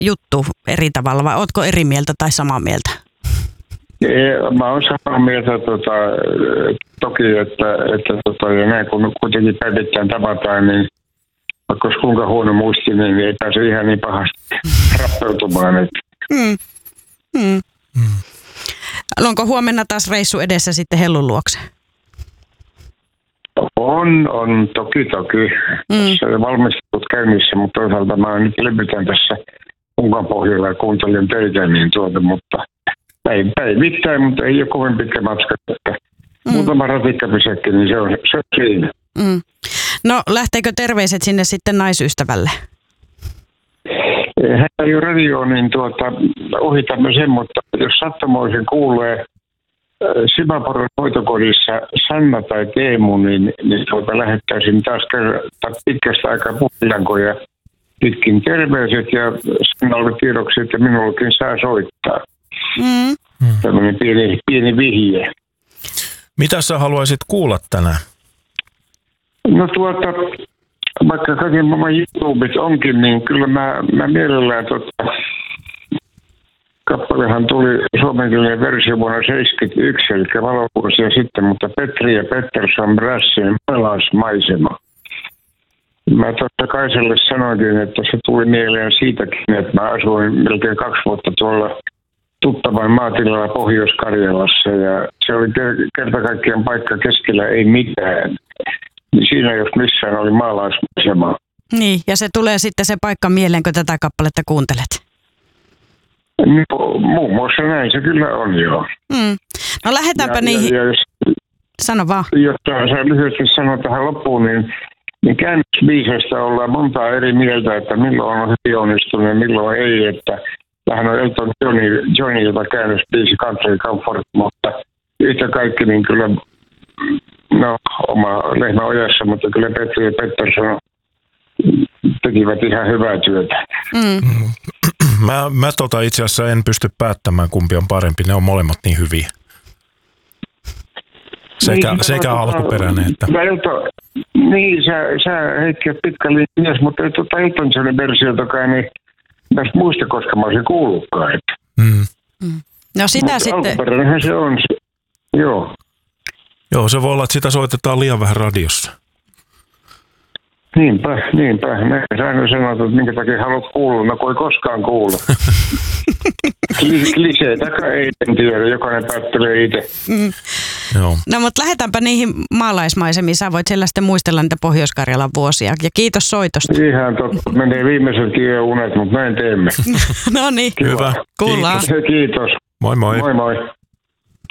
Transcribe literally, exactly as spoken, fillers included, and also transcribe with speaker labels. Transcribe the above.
Speaker 1: juttu eri tavalla vai ootko eri mieltä tai samaa mieltä?
Speaker 2: Mä oon samaa mieltä tota, toki, että, että tota, ja näin kun kuitenkin päivittäin tavataan, niin vaikka olisi kuinka huono muisti, niin ei pääse ihan niin pahasti rappeutumaan. Että.
Speaker 1: Mm. Mm. Mm. Onko huomenna taas reissu edessä sitten Hellun luokse?
Speaker 2: On, on toki toki. Mm. Tässä on valmistelut käynnissä, mutta toisaalta mä nyt levytän tässä Unkan pohjalla ja kuuntelen teitä, niin tuota, mutta päivittäin, mutta ei ole kovin pitkä matka. Mm. Muutama ratikkapysäkki, niin se on, se on siinä.
Speaker 1: Mm. No lähteekö terveiset sinne sitten naisystävälle?
Speaker 2: Hän ei ole radio, niin tuota, ohitamme sen, mutta jos sattumoisin kuulee Simaporon hoitokodissa Sanna tai Teemu, niin, niin tuota, lähettäisin taas kerran pitkästä aikaa puhelankoja pitkin terveiset ja Sannalle tiedoksi, että minullekin saa soittaa. Mm. Tällainen pieni, pieni vihje.
Speaker 3: Mitä sä haluaisit kuulla tänään?
Speaker 2: No tuota, vaikka kaiken maailman YouTubet onkin, niin kyllä mä, mä mielellään tota, kappalehan tuli suomenkielinen versio vuonna seitsemänkymmentäyksi, eli valovuosia sitten, mutta Petri ja Pettersson Brassin Maalaismaisema. Mä totta Kaiselle sanoin, että se tuli mieleen siitäkin, että mä asuin melkein kaksi vuotta tuolla tuttavan maatilalla Pohjois-Karjalassa ja se oli kerta kaikkiaan paikka keskellä ei mitään. Niin siinä jos missään oli maalaismaisema.
Speaker 1: Niin, ja se tulee sitten se paikka mieleen, kun tätä kappaletta kuuntelet.
Speaker 2: No, muun muassa näin se kyllä on, joo. Mm.
Speaker 1: No lähdetäänpä ja, niihin. Ja, ja jos,
Speaker 2: Sano vaan. Jotta sä lyhyesti sanon tähän loppuun, niin, niin käännösbiiseistä ollaan montaa eri mieltä, että milloin on hyvin onnistunut ja milloin ei. Että tähän on Elton Johnny, Johnny käännösbiisi Country Comfort, mutta yhtä kaikki niin kyllä, no oma lehmä ojassa, mutta kyllä Petri ja Pettersson tekivät ihan hyvää työtä. Mm.
Speaker 3: Mä, mä tota itse asiassa en pysty päättämään, kumpi on parempi. Ne on molemmat niin hyviä. Sekä, niin, sekä alkuperäinen että...
Speaker 2: Elton, niin, sä, sä Heikki on pitkä linjas, mutta ei tuota Elton Johnin versiotakaan, niin mä muista, koska mä olisin kuullutkaan.
Speaker 3: Mm.
Speaker 1: Mm. No sitä
Speaker 2: mutta
Speaker 1: sitten...
Speaker 2: alkuperäinenhän se on. Joo.
Speaker 3: Joo, se voi olla, että sitä soitetaan liian vähän radiossa.
Speaker 2: Niinpä, niinpä. Me säännön sanoa, että minkä takia haluat kuulla, no kun ei koskaan kuulla. Kliseetäkään ei tiedä, jokainen päättelee itse.
Speaker 1: Mm.
Speaker 3: Joo.
Speaker 1: No mutta lähdetäänpä niihin maalaismaisemiin. Sä voit siellä sitten muistella niitä Pohjois-Karjalan vuosia. Ja kiitos soitosta.
Speaker 2: Ihan totta. Menee viimeisetkin jo unet, mutta näin teemme.
Speaker 1: No niin.
Speaker 3: Hyvä.
Speaker 1: Kuullaan.
Speaker 2: Kiitos. Kiitos.
Speaker 3: Moi moi.
Speaker 2: Moi moi.